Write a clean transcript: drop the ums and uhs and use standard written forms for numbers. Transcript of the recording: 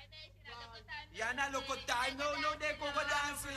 Yeah, now look at time. No, no, they go dance.